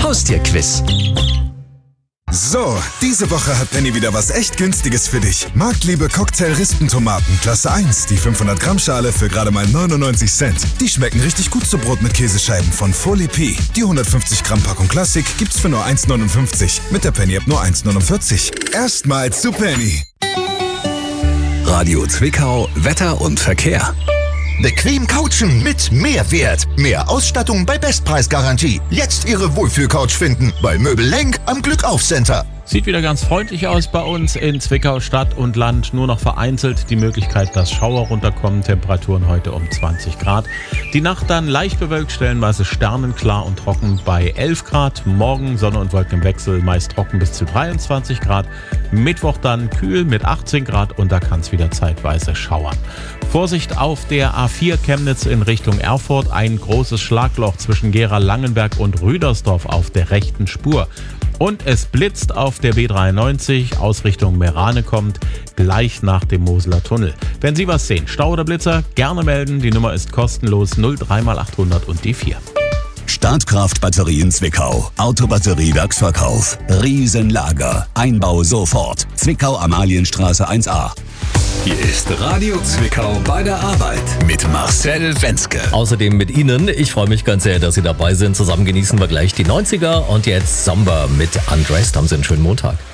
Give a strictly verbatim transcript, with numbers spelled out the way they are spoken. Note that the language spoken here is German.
Haustierquiz. So, diese Woche hat Penny wieder was echt Günstiges für dich. Marktliebe Cocktail-Rispentomaten, Klasse eins, die fünfhundert Gramm Schale für gerade mal neunundneunzig Cent. Die schmecken richtig gut zu Brot mit Käsescheiben von Folipi. Die hundertfünfzig Gramm Packung Klassik gibt's für nur eins neunundfünfzig. Mit der Penny-App nur eins neunundvierzig. Erstmal zu Penny. Radio Zwickau, Wetter und Verkehr. Bequem couchen mit Mehrwert. Mehr Ausstattung bei Bestpreisgarantie. Jetzt Ihre Wohlfühlcouch finden bei Möbel Lenk am Glückauf-Center. Sieht wieder ganz freundlich aus bei uns in Zwickau Stadt und Land. Nur noch vereinzelt die Möglichkeit, dass Schauer runterkommen. Temperaturen heute um zwanzig Grad. Die Nacht dann leicht bewölkt, stellenweise sternenklar und trocken bei elf Grad. Morgen Sonne und Wolken im Wechsel, meist trocken bis zu dreiundzwanzig Grad. Mittwoch dann kühl mit achtzehn Grad und da kann es wieder zeitweise schauern. Vorsicht auf der A vier Chemnitz in Richtung Erfurt. Ein großes Schlagloch zwischen Gera-Langenberg und Rüdersdorf auf der rechten Spur. Und es blitzt auf der B dreiundneunzig aus Richtung Merane kommt, gleich nach dem Moseler Tunnel. Wenn Sie was sehen, Stau oder Blitzer, gerne melden. Die Nummer ist kostenlos null drei mal achthundert und die vier. Startkraft Batterien Zwickau. Autobatterie-Werksverkauf. Riesenlager. Einbau sofort. Zwickau Amalienstraße eins a. Hier ist Radio Zwickau bei der Arbeit mit Marcel Wenzke. Außerdem mit Ihnen. Ich freue mich ganz sehr, dass Sie dabei sind. Zusammen genießen wir gleich die neunziger und jetzt Samba mit Undressed. Haben Sie einen schönen Montag.